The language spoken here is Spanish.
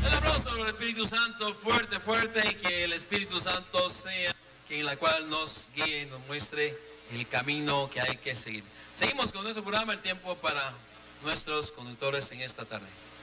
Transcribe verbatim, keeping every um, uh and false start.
El aplauso al Espíritu Santo, fuerte, fuerte, y que el Espíritu Santo sea quien la cual nos guíe y nos muestre el camino que hay que seguir. Seguimos con nuestro programa, el tiempo para nuestros conductores en esta tarde.